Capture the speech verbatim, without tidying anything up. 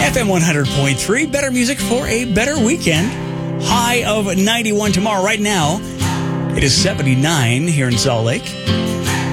F M one hundred point three, better music for a better weekend. High of ninety-one tomorrow. Right now, it is seventy-nine here in Salt Lake.